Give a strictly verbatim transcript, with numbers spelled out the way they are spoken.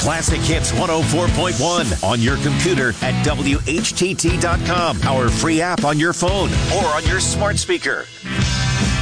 Classic Hits one oh four point one on your computer at W H T T dot com, our free app on your phone or on your smart speaker.